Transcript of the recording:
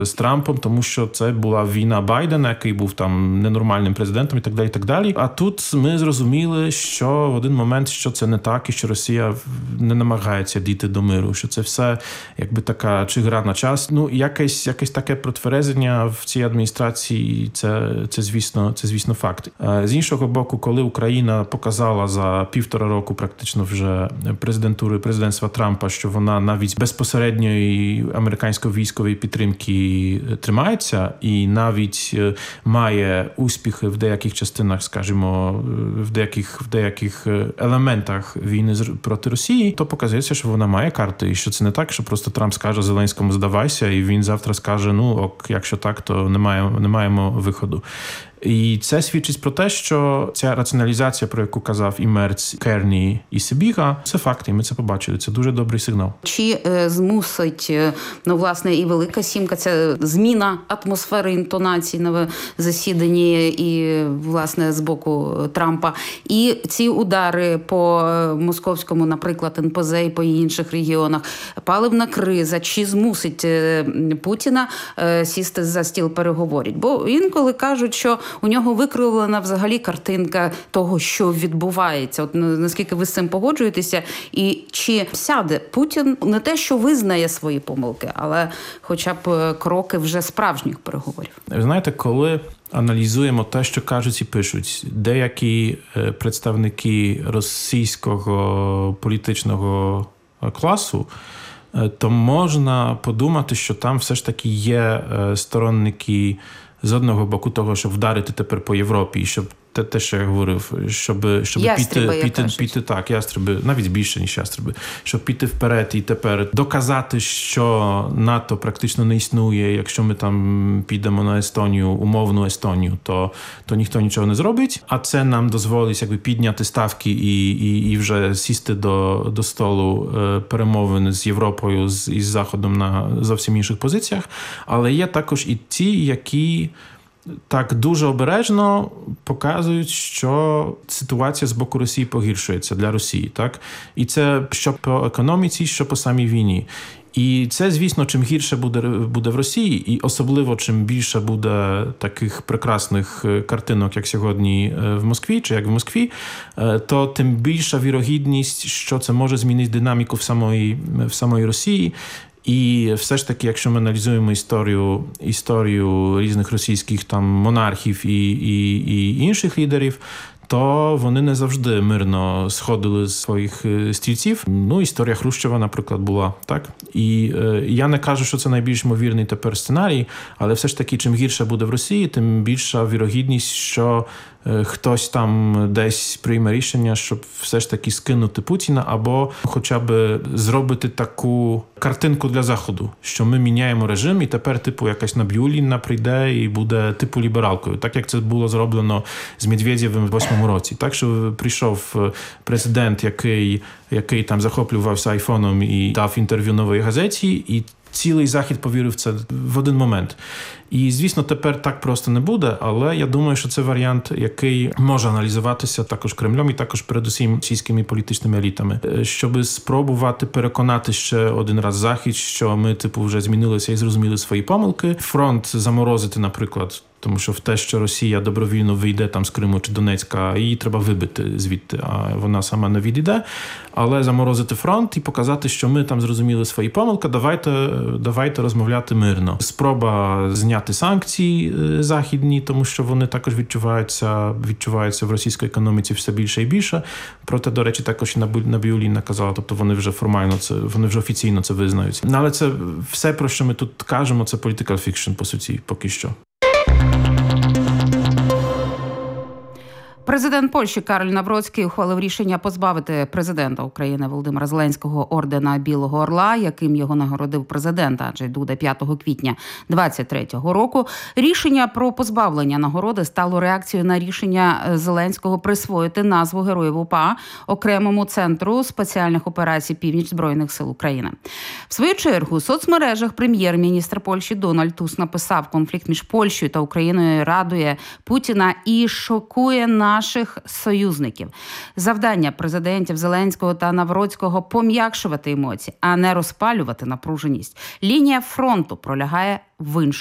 з Трампом, тому що це була війна Байдена, який був там ненормальним президентом і так далі, і так далі. А тут ми зрозуміли, що в один момент, що це не так, і що Росія не намагається дійти до миру, що це все якби така чи гра на час. Ну, якесь таке протверезення в цій адміністрації, це звісно факт. З іншого боку, коли Україна показала за 1,5 року практично вже президентства Трампа, що вона навіть безпосередньої американської військової підтримки тримається і навіть має успіхи в деяких частинах, скажімо, в деяких елементах війни проти Росії, то показується, що вона має карти, і що це не так, що просто Трамп скаже Зеленському «здавайся», і він завтра скаже, ну ок, якщо так, то не маємо виходу. І це свідчить про те, що ця раціоналізація, про яку казав і Мерц, Керні, і Сибіга, це факти, і ми це побачили. Це дуже добрий сигнал. Чи змусить, власне, і Велика Сімка, ця зміна атмосфери інтонацій на засіданні і, власне, з боку Трампа, і ці удари по московському, наприклад, НПЗ і по інших регіонах, паливна криза, чи змусить Путіна сісти за стіл переговорів? Бо інколи кажуть, що у нього викривлена взагалі картинка того, що відбувається. От наскільки ви з цим погоджуєтеся? І чи сяде Путін не те, що визнає свої помилки, але хоча б кроки вже справжніх переговорів? Ви знаєте, коли аналізуємо те, що кажуть і пишуть деякі представники російського політичного класу, то можна подумати, що там все ж таки є сторонники з одного боку того, щоб вдарити тепер по Європі, і щоб те, що я говорив, щоб піти так, ястреби, навіть більше, ніж ястреби, щоб піти вперед і тепер доказати, що НАТО практично не існує. Якщо ми там підемо на Естонію, умовну Естонію, то ніхто нічого не зробить, а це нам дозволить якби підняти ставки і вже сісти до столу перемовин з Європою, із Заходом на зовсім інших позиціях. Але є також і ті, які так дуже обережно показують, що ситуація з боку Росії погіршується для Росії, так? І це що по економіці, що по самій війні. І це, звісно, чим гірше буде в Росії, і особливо чим більше буде таких прекрасних картинок, як сьогодні в Москві, чи як в Москві, то тим більша вірогідність, що це може змінити динаміку в самої Росії. І все ж таки, якщо ми аналізуємо історію різних російських там монархів і інших лідерів, то вони не завжди мирно сходили з своїх стільців. Ну, історія Хрущова, наприклад, була, так? І я не кажу, що це найбільш ймовірний тепер сценарій, але все ж таки, чим гірше буде в Росії, тим більша вірогідність, що хтось там десь прийме рішення, щоб все ж таки скинути Путіна, або хоча б зробити таку картинку для Заходу, що ми міняємо режим, і тепер, якась Набіулліна прийде і буде лібералкою, так як це було зроблено з Медведєвим в 2008 році. Так, що прийшов президент, який там захоплювався айфоном і дав інтерв'ю Новій газеті, і цілий Захід повірив в це в один момент. І, звісно, тепер так просто не буде, але я думаю, що це варіант, який може аналізуватися також Кремлем і також передусім російськими політичними елітами, щоб спробувати переконати ще один раз Захід, що ми, вже змінилися і зрозуміли свої помилки. Фронт заморозити, наприклад, тому що в те, що Росія добровільно вийде там з Криму чи Донецька, її треба вибити звідти, а вона сама не відійде. Але заморозити фронт і показати, що ми там зрозуміли свої помилки, давайте розмовляти мирно. Спроба зняти санкції західні, тому що вони також відчуваються в російській економіці все більше і більше. Проте, до речі, також і Набіулліна казала, тобто вони вже формально вони вже офіційно це визнають. Але це все, про що ми тут кажемо, це political fiction, по суті, поки що. Президент Польщі Кароль Навроцький ухвалив рішення позбавити президента України Володимира Зеленського ордена Білого Орла, яким його нагородив президент Анджей Дуда 5 квітня 2023 року. Рішення про позбавлення нагороди стало реакцією на рішення Зеленського присвоїти назву Героїв УПА окремому центру спеціальних операцій «Північ» Збройних сил України. В свою чергу, у соцмережах прем'єр-міністр Польщі Дональд Туск написав: конфлікт між Польщею та Україною радує Путіна і шокує наш наших союзників. Завдання президентів Зеленського та Навроцького – пом'якшувати емоції, а не розпалювати напруженість. Лінія фронту пролягає в іншому.